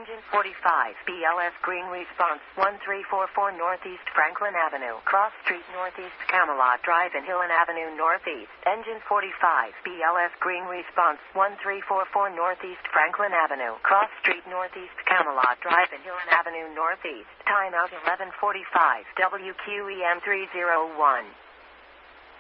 Engine 45, BLS green response 1344 Northeast Franklin Avenue, Cross Street Northeast Camelot Drive and Hillen Avenue Northeast. Engine 45, BLS green response 1344 Northeast Franklin Avenue, Cross Street Northeast Camelot Drive and Hillen Avenue Northeast. Timeout 11:45, WQEM 301.